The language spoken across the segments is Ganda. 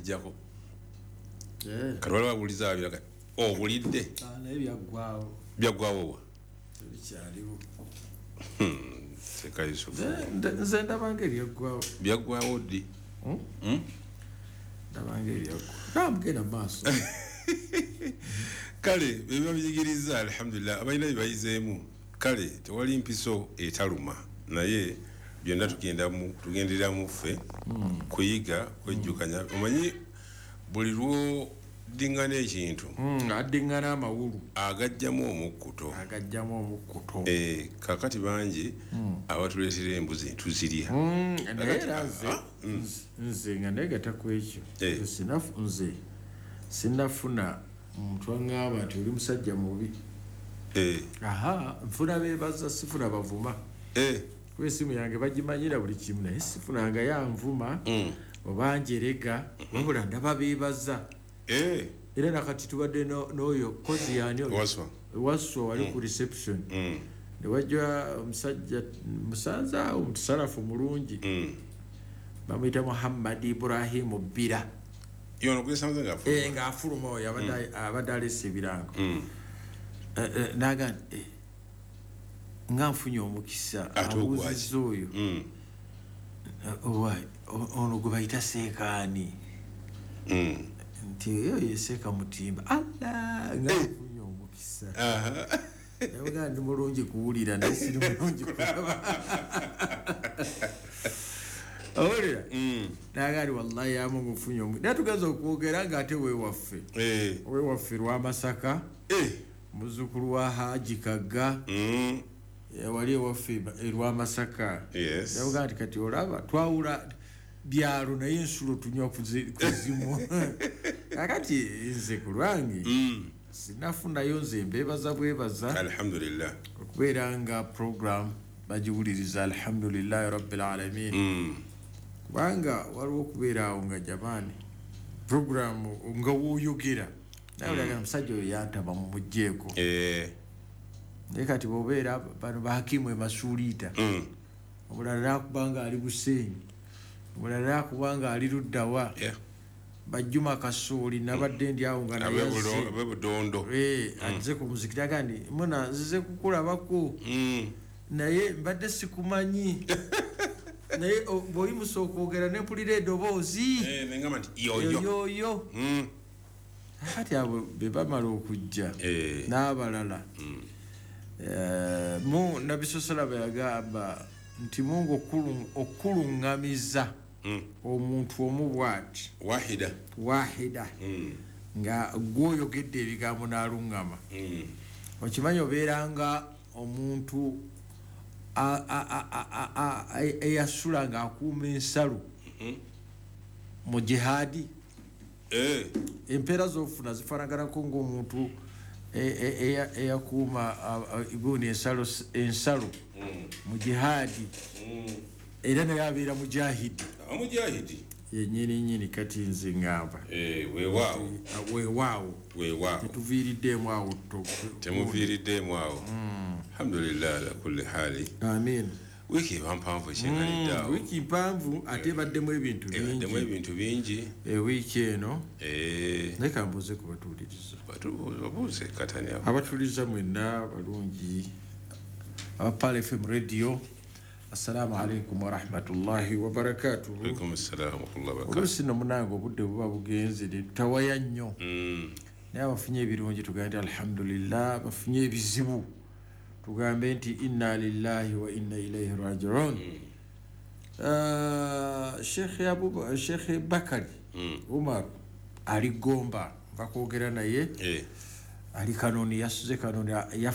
bijjako kalwala babuliza abiraga obulidde naye byaggwawo wa bikyaliwo Seka Yusufu nze ndabanga ebyaggwawo byaggwawo ddi ndabanga ebyaggwawo namugenda maaso kale biba biyigiriza alhamdulillah abalina bibayizeemu kale tewali mpiso etaluma naye byonna tugenderamu ffe kuyiga kwejjukanya omanyi buli lwo dingana ekintu adingana amawulu agajjamu omukkuto kakati bangi abatuleetera embuzi tuzirya naye era nze nga negata ku ekyo nze sinafuna omuntu aŋŋamba nti oli musajja mubi nfuna beebaza sifuna bavuma kuba esimu yange bagimanyira buli kimu naye sifunanga yanvuma oba njerega wabula ndaba beebaza era nakati tubadde n'oyo kozi yani waswa wali ku reception ne wajja omusajja musanza omutusalafu mulungi bamuyita Muhammad Ibrahim Bira ng'afuluma oyo abadde alesa ebirango naga nga nfunye omukisa abuuziza oyo ono gwe bayita Seekaani nti eyo yeseeka mutimba nga nfunye omukisa naga ndi mulungi kuwulira naye siri mulungi kulaba awulira nagali wallahi yamungu nfunye omukisa naye tugenza okwogera ng'ate wewaffe Lwamasaka muzukulu wa Haji Kagga wali ewaffe Lwamasaka yavuga nti kati olaba twawula byalo naye ensulo tunywa kuzimu kakati nze ku lwange sinafunayo nze mbeebaza bwebaza alhamdulillah okubeera nga program bagiwuliriza alhamdulillahi rabbil alamin kubanga waliwo okubeera awo nga jamani program nga wooyogera naye olaga omusajja oyo yantaba mu mugjeeko naye kati bw'obeera bano bahakimu emasuuliita omulala nakubanga ali Busenyi omulala nakubanga ali Luddawa Bajjuma Kasooli nabadde ndi awo nga nayebudondo azze ku muziki agandi muna nzize kukulabako naye mbadde sikumanyi naye bw'oyimusa okwogera nempulira eddoboozi yoyo kati abo be bamala okujja n'abalala mu Nabisosola yagamba nti Mungu okuluŋŋamiza omuntu omu bw'ati wahida nga gw'oyogedde ebigambo n'aluŋŋama okimanyi obeeranga omuntu eyasula ng'akuuma ensalo mu jihaadi empeera z'ofuna zifaanaganako ng'omuntu eyakuuma gundi ensalo mu jihaadi era naye abeera mujahidi yennyini kati nze ngamba weewaawo tetuviiriddemu awo temuviiriddemu awo alhamdulillah ala kulli haali amin wiiki eba mpanvu ekyengaliddeawo wiiki mpanvu ate ebaddemu ebintu bingi wiiki eno naye kambuuze ku batuuliriza katani abatuuliriza mwenna balungi Pal FM radio assalamu alaikum wa rahmatullahi wa barakatuh. Alaikum assalam wa rahmatullahi wa barakatuh. Obusino munango obudde buba bugenze tawaya nnyo naye abafunye ebirungi tugambe alhamdulillah, bafunye ebizibu tugambe nti inna lillahi wa inna ilaihi raji'un. Sheikh Bakari Umar ali Gomba bakwogera naye ali Kanoni, yasuze Kanoni,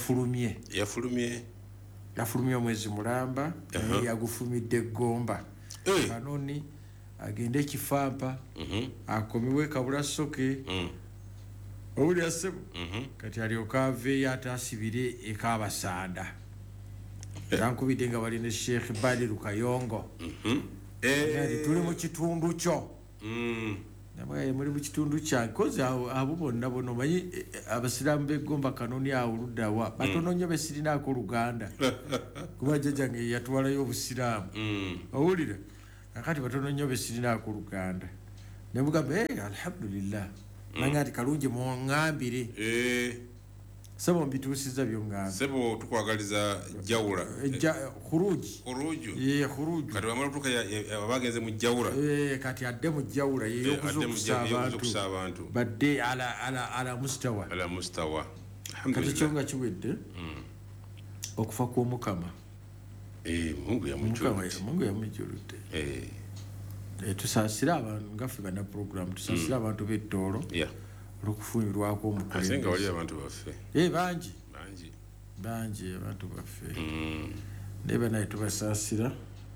yafulumye omwezi mulamba naye yagufumidde Gomba Kanoni agende Kifampa akomiwe kabula soke owuli asebo kati alyoka aveeyo atasibire ekabasanda yankubidde nga bali ne Sheikh Badiru Kayongo tuli mu kitundu kyo namwe muri mu kitundu kyange kozi abo bonna bono manyi abasiramu begomba Kanoni awo Luddawa batono nnyo besirinaako Luganda kuba jjajjange yatwalayo obusiraamu owulira akati batono nnyo besirinaako Luganda nemugamba alhamdulillah nangati kalungi muŋambire sebo mbituusiza byongamba sebo tukwagaliza jawula khuruji khuruji kati wamala tuka abagenze mu jawula kati adde mu jawula yeyo kuzukusa abantu badde ala mustawa alhamdulillah kati kyonga kiwedde okufa kw'omukama Mungu yamujjuludde tusaasira abantu ngaffe bana program tusaasira abantu b'ettoolo olw'okufunyirwako omukulembeze asenga wali abantu baffe bangi abantu baffe naye banaye tubasaasira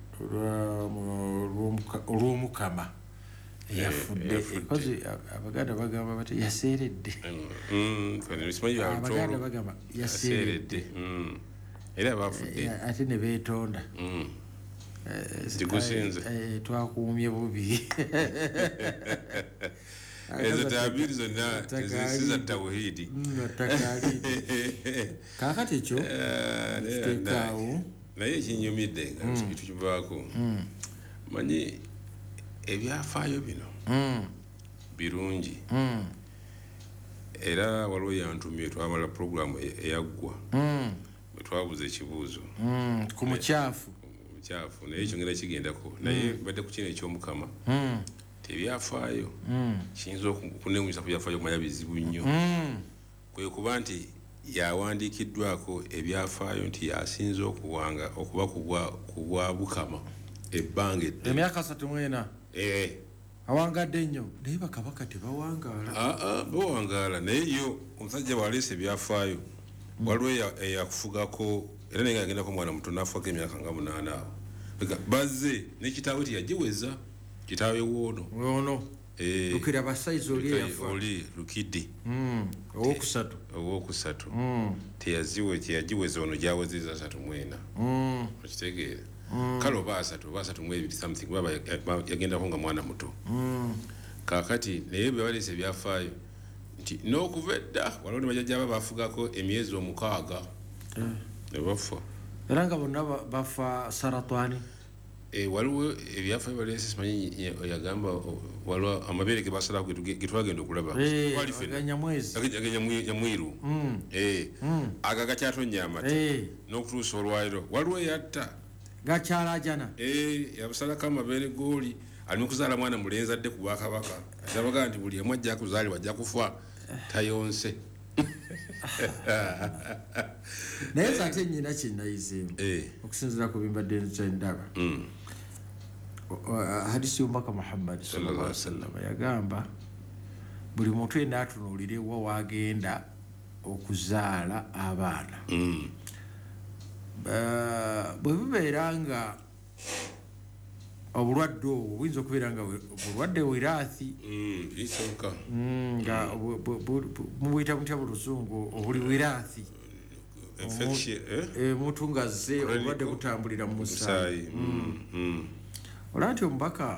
olw'omukama eyafudde kozi abaganda bagamba bati yaseeredde abaganda bagamba yaseeredde era bafudde ate ne beetonda twakuumye bubi ezo taabiri zonna tezisiza tawhidi kaakati ekyo kiteekaawo naye ekinyumidde nga kitu kivaako manyi ebyafaayo bino birungi era waliwo yantumye twamala puroguramu eyaggwa bwetwabuza ekibuuzo ku mukyafu naye ekyo ngenda kigendako naye badde ku kino ekyomukama tebyafaayo kiyinza okuneewunyisa ku byafaayo okumanya bizibu nnyo kwe kuba nti yawandiikiddwako ebyafaayo nti yasinze okuba ku bwa bukama ebbanga edde emyaka 34 awangadde nnyo naye bakabaka tebawangaala bawangaala naye yo omusajja bwaleese ebyafaayo waliwo eyakufugako era naye agendako omwana muto nafugako emyaka nga 8 awo bazze nekitaawe tiyagiweza kitaawe woono lukira basaizi oli lukidde owokusatu teyagiweza ono gyawezeza 34 okitegeera kale oba 3 something yagendako nga mwana muto kakati naye bwebaleese ebyafaayo nti n'okuva edda waliwo ne bajjajjaba bafugako emyezi 6 ne bafa era nga bonna bafa saratani waliwo ebyafaayo baleese simanyi yagamba waliwo amabeere ge basalako getwagenda okulaba aganyamwiru aga gakyatonya amata n'okutuusa olwaliro waliwo eyatta gakyalajana yabusalako amabeere gooli alina okuzaala mwana mulenzi adde ku bwakabaka abagaa nti buli emu ajja kuzaalibwa ajja kufa tayonse naye ate nyina kyenayizeemu okusinziira ku bimbadde kyendaba hadisi y'omubaka Muhammad sallallahu alaihi wasallam yagamba buli muntu yenna atunuulire wa wagenda okuzaala abaana bwe bubeera nga obulwadde obwo buyinza okubeera nga bulwadde wiraathi nga mubuyita mutya mu luzungu obuli wiraathi omuntu ngazze obulwadde butambulira mu musaayi olaba nti omubaka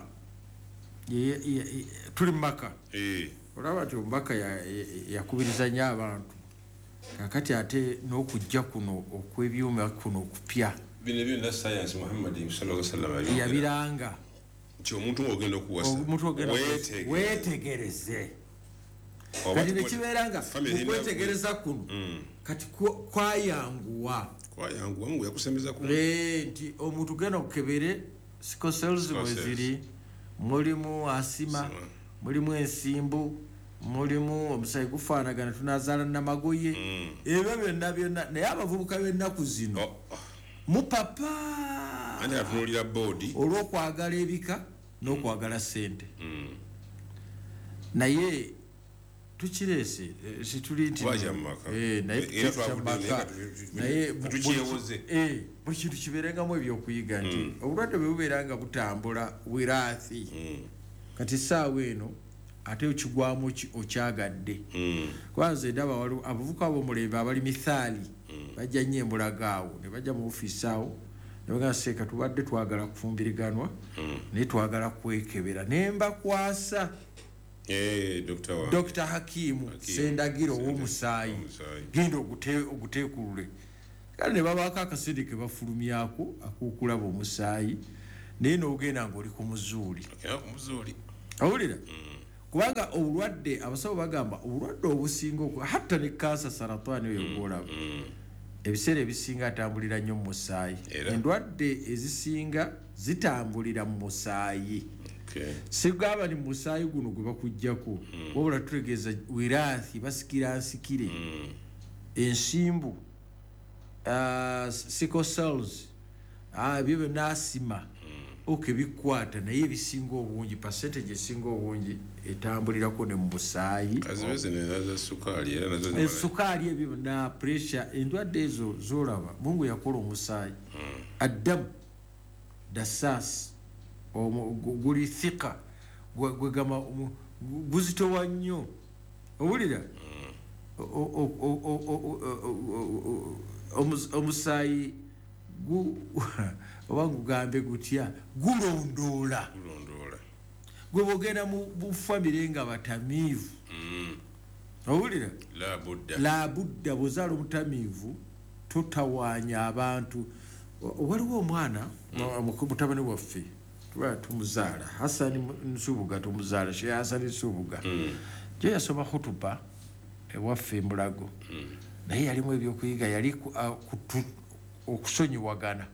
tuli mu maka olaba nti omubaka yakubiriza nnyo abantu kakati ate n'okujja kuno okw'ebyuma kuno okupya bino byonna science Muhammad sallallahu alaihi wasallam yabiranga nti omuntu ogenda okuwasa weetegereze kati nekibeeranga mukwetegereza kuno kati kwayanguwa ngu yakusembeza kuno nti omuntu genda okukebere sikosels mweziri mulimu asima mulimu ensimbu mulimu omusaayi gufaanagana tunazaala namagoye ebyo byonna naye abavubuka b'ennaku zino mupapa atunulira boodi olw'okwagala ebika n'okwagala ssente naye tukireese situli nti naye buli kintu kibeerengamu ebyokuyiga nti obulwadde bwe bubeera nga butambula wiraathi kati essaawa eno ate okigwamu okyagadde kwanza endaba waliwo abavubuka b'omulembe abali mithaali bajja nnyo embulagaawo ne bajja mu ofiisi awo ne bagamba seeka tubadde twagala kufumbiriganwa naye twagala kwekebera ne mbakwasa Dr. Hakimu Sendagiro w'omusaayi genda oguteekulule kale ne babaako akasente ke bafulumyako ak'okulaba omusaayi naye n'ogenda ng'oli ku muzuuli awulira kubanga obulwadde abasawo bagamba obulwadde obusinga hatta ne kansa saratani yegolaba ebiseera ebisinga atambulira nnyo mu musaayi endwadde ezisinga zitambulira mu musaayi sigamba ni musaayi guno gwe bakujjako wabula tutegeeza wiraathi basikira nsikire ensimbu sickle cells ebyo byonna asima bikwata naye ebisinga obungi percentage esinga obungi etambulirako ne mu musaayi sukaali ebyo na pressure endwadde ezo zolaba Mungu yakola omusaayi addamu dasas guli thika gwegama guzitowa nnyo owulira omusaayi oba ngugambe gutya gulondoola gwe bogenda mu famire nga batamiivu owulira labudda bwozaala omutamiivu totawaanya abantu waliwo omwana mutabani waffe tuba tumuzaala Hasani Nsubuga tumuzaala Sheikh Hasani Nsubuga jo yasoma khutuba ewaffe Mulago naye yalimu ebyokuyiga yali okusonyiwagana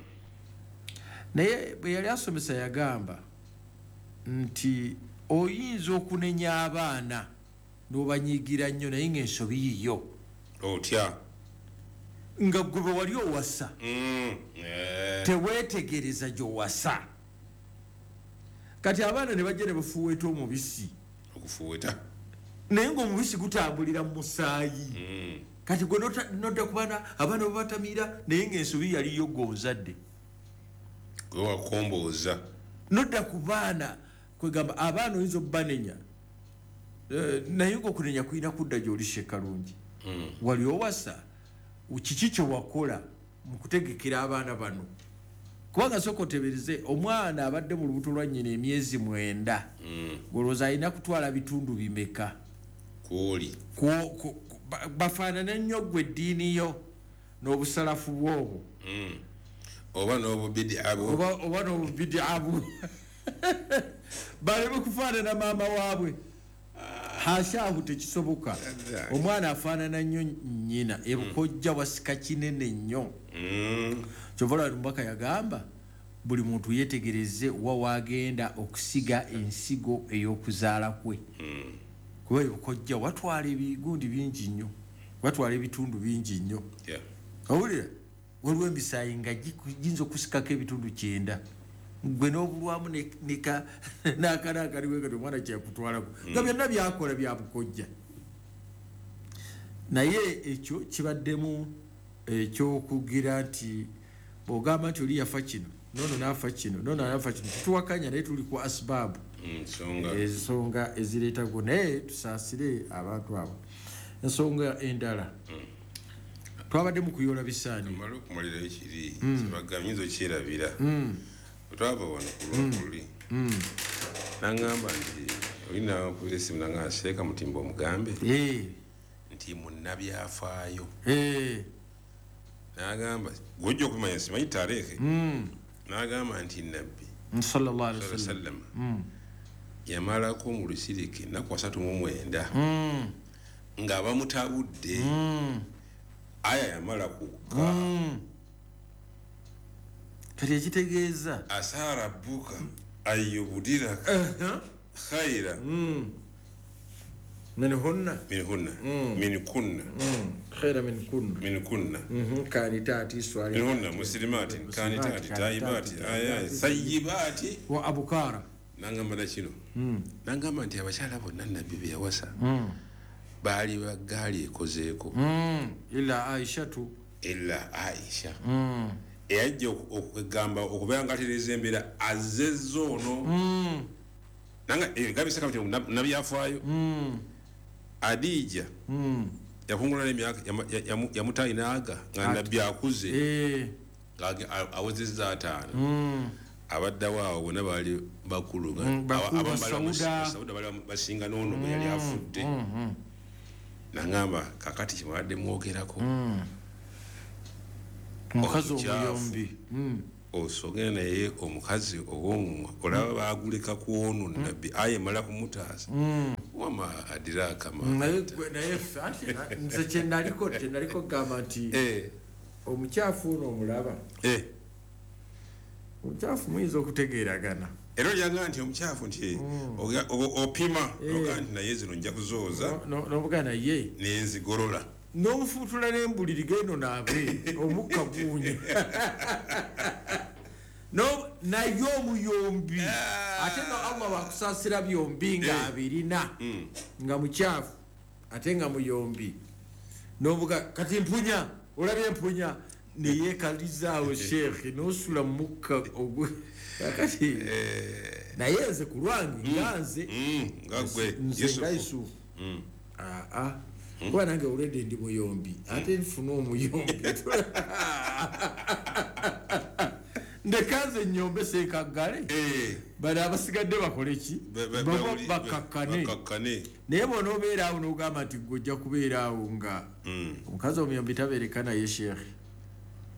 naye bwe yali asomesa yagamba nti oyinza okunenya abaana n'obanyiigira nnyo naye ng'ensobi yiyo otya nga gwe bwe wali owasa teweetegereza gy'owasa kati abaana ne bajja ne bafuuweta omubisi okufuuweta naye ng'omubisi gutambulira mu musaayi kati gwe nodda ku baana abaana babatamiira naye ng'ensobi yaliyo gw'ozadde gwe wakombooza nodda ku baana kwegamba abaana oyinza okubanenya naye ng'okunenya kulina kudda gy'oli shekalungi wali owasa kiki kye wakola mu kutegekera abaana bano kubanga sooka otebereze omwana abadde mu lubuto lwa nnyina emyezi 9 golowooza alina kutwala bitundu bimeka kwoli bafaanana nnyo gwe eddiini yo n'obusalafu bwobwo oba n'obubidiabu baleme kufaanana maama waabwe hashaahu tekisoboka omwana afaanana nnyo nnyina ebukojja wasika kinene nnyo kyovala Lumbaka yagamba buli muntu yetegereze wa wagenda okusiga ensigo ey'okuzaala kwe kuba ebukojja watwala ebigundi bingi nnyo watwala ebitundu bingi nnyo owulira waliwo embisaayi nga giyinza okusikako ebitundu 9 gwe n'obulwamu n'akana akaliwe kati omwana kyakutwalako nga byonna byakola bya bukojja naye ekyo kibaddemu ekyokugira nti bw'ogamba nti oli yafa kino nono n'afa kino nono n'afa kino tutuwakanya naye tuli ku asibaabu ensonga ezireetago naye tusaasire abantu abo ensonga endala twabadde mu kuyoola bisaani mala okumalirayo kiri kibagamyizo kyerabira twava wano ku lwakuli nangamba nti olina kubira essimu nanga Sheeka Mutimba omugambe nti munnabyafaayo nagamba gwojja okumanya simanyi tarehe nagamba nti nabbi sallallahu alaihi wasallam yamalako mu lusiriki ennaku 39 nga bamutabudde aya yamala kukka kati ekitegeeza asara buka ayubudira khaira min hunna khaira min kunna kanitati swali min hunna muslimati kanitati taibati ayai sayyibati wa abukara nangamba da kino nangamba nti abakyala bonna nabbi be yawasa baali bagaali ekozeeko illa Aisha eyajja okugamba okubeyangatereza embeera azezza ono nanga gabiseka nti nabyafaayo Adija yakungula n'emyaka yamutayinaaga nga nabbi akuze awezezza 5 abaddawo awo bonna baali bakulu Sauda bali basinga n'ono bwe yali afudde nangamba kakati kimwadde mwogerako mukazi omuyombi osogera naye omukazi ow'omumwa olaba baguleka ku ono nabbi ayemala kumutaasa wama adira akama naye nze kyenaliko gamba nti omukyafu ono omulaba omukyafu muyinza okutegeeragana era olyanga nti omukyafu nti opima noga nti naye zino nja kuzooza nobuga naye nenzigolola n'omufuutula n'embuliri geno naabe omukka guunye naye omuyombi ate nga Allah wakusaasira byombi nga abirina nga mukyafu ate nga muyombi nobuga kati mpunya olabye empunya neyeekalizaawo sheekhe n'osula mu mukka kati naye nze ku lwange nganze nze nga Yusufu kuba nange olwedde ndi muyombi ate nfuna omuyombi ndekaze nyombe sekaggale bali abasigadde bakole ki bakakkane naye bona obeera awo n'ogamba nti gwe ojja kubeera awo nga omukazi omuyombi tabeereka naye sheekhe